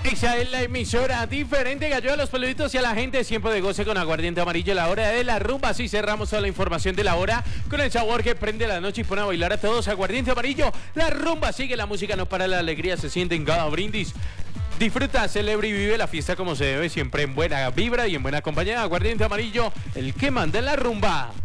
Esa es la emisora diferente que ayuda a los peluditos y a la gente siempre de goce con aguardiente amarillo. La hora de la rumba. Así cerramos toda la información de la hora con el sabor que prende la noche y pone a bailar a todos. Aguardiente amarillo. La rumba sigue, la música no para, la alegría se siente en cada brindis. Disfruta, celebra y vive la fiesta como se debe, siempre en buena vibra y en buena compañía. Aguardiente amarillo, el que manda en la rumba.